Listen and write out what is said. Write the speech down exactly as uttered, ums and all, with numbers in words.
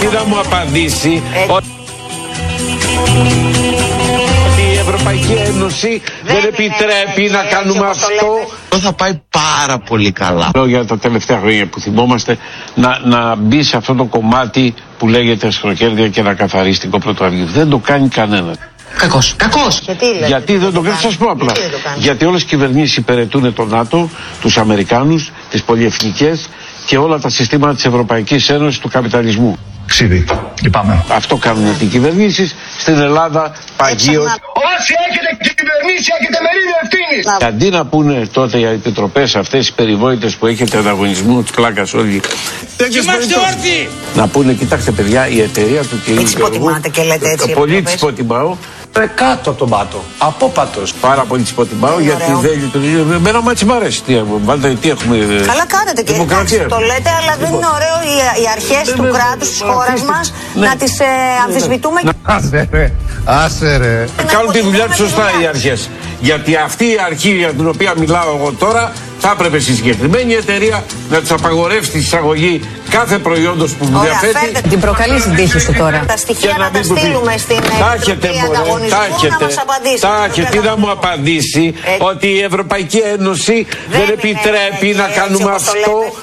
Γιατί να μου απαντήσει Ε... ότι η Ευρωπαϊκή Ένωση δεν, δεν επιτρέπει να κάνουμε αυτό. Αυτό θα πάει πάρα πολύ καλά. Λέω για τα τελευταία χρόνια που θυμόμαστε να, να μπει σε αυτό το κομμάτι που λέγεται σχροκέρδια και να καθαρίσει την κοπρωτοαυγή. Δεν το κάνει κανένα. Κακός, κακός. Γιατί, λέτε, Γιατί δεν το κάνει, σας πω απλά. Γιατί όλες οι κυβερνήσεις υπηρετούν το ΝΑΤΟ, τους Αμερικάνους, τις πολυεθνικές και όλα τα συστήματα της Ευρωπαϊκής Ένωσης του καπιταλισμού. Ξύδι, λυπάμαι. Αυτό κάνουν οι κυβερνήσεις στην Ελλάδα παγίως. Όσοι έχετε κυβερνήσει έχετε μερίδιο ευθύνης. Και αντί να πούνε τότε οι επιτροπές αυτές οι περιβόητες που έχετε ανταγωνισμού της πλάκας όλοι. Είμαστε όρθιοι. Να πούνε, κοιτάξτε παιδιά, η εταιρεία του κυρίου Έτσι υποτιμάτε και λέτε έτσι. Πολύ της υποτιμάω. Ρε κάτω από τον πάτο. Απόπατος. Πάρα πολύ της υποτιμάω γιατί δεν λειτουργεί. Εμένα μου έτσι μ' αρέσει. Τι, βάλτε, τι έχουμε. Καλά κάνετε και εντάξει, το λέτε, αλλά δεν είναι ωραίο οι, οι αρχές του κράτους της χώρας μας να τις ε, αμφισβητούμε. Άσε ρε, άσε ρε. Κάνουν τη δουλειά τους σωστά οι αρχές. Γιατί αυτή η αρχή για την οποία μιλάω εγώ τώρα θα έπρεπε στη συγκεκριμένη εταιρεία να τους απαγορεύσει τη εισαγωγή κάθε προϊόντος που διαθέτει. Την προκαλεί την τύχη σου τώρα. Τα στοιχεία να τα στείλουμε στην Επιτροπή Ανταγωνισμού να μας απαντήσει. Τα έχετε, τι να μου απαντήσει ότι η Ευρωπαϊκή Ένωση δεν επιτρέπει να κάνουμε αυτό.